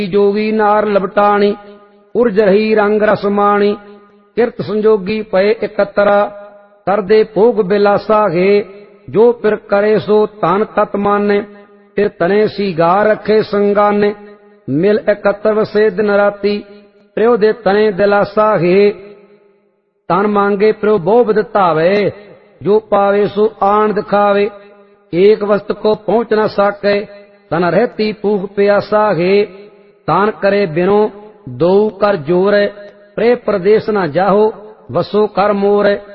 जोगी नार लपटाणी, उर्ज रही रंग रसमाणी। किरत संजोगी पए एकतरा, करदे भोग बिलासा घे। जो पिर करे सो तन तत माने, फिर तने सीगार रखे संगाने। मिल एकत्र वसे दिन राती, प्रियो दे तने दिलासा घे। तन मांगे प्रियो बहु बिध धावे, जो पावे सो आन दिखावे। एक वस्त को पहुंच न सके, तन रहती भूख प्यासा घे। तान करे बिनो दो कर जोर, प्रे प्रदेश न जाहो, वसो कर मोर।